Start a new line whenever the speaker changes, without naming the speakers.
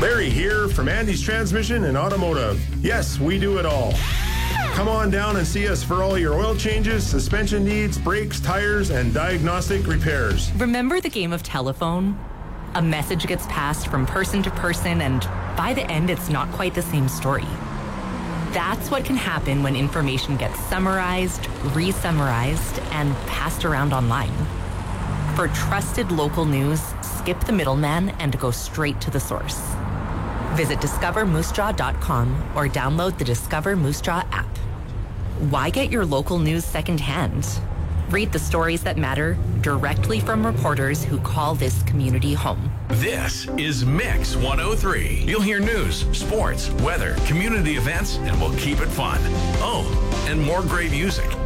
Larry here from Andy's Transmission and Automotive. Yes, we do it all. Come on down and see us for all your oil changes, suspension needs, brakes, tires, and diagnostic repairs.
Remember the game of telephone? A message gets passed from person to person, and by the end, it's not quite the same story. That's what can happen when information gets summarized, re-summarized, and passed around online. For trusted local news, skip the middleman and go straight to the source. Visit discovermoosejaw.com or download the Discover Moose Jaw app. Why get your local news secondhand? Read the stories that matter directly from reporters who call this community home.
This is Mix 103. You'll hear news, sports, weather, community events, and we'll keep it fun. Oh, and more great music.